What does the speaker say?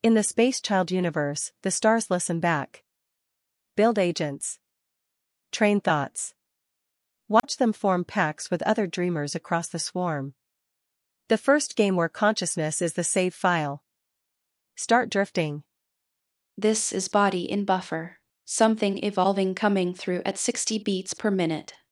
In the Space Child universe, the stars listen back. Build agents. Train thoughts. Watch them form pacts with other dreamers across the swarm. The first game where consciousness is the save file. Start drifting. This is Body in Buffer. Something evolving coming through at 60 beats per minute.